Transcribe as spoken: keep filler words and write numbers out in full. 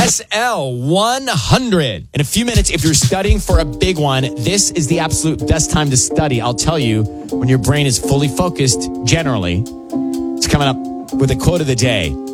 S L one hundred. In a few minutes, if you're studying for a big one, this is the absolute best time to study. I'll tell you, when your brain is fully focused, generally. It's coming up with a quote of the day.